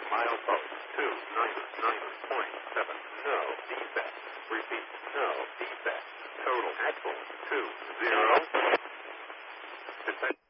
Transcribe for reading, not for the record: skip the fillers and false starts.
milepost 299.7. No defect. Repeat, no defect. Total axle 20.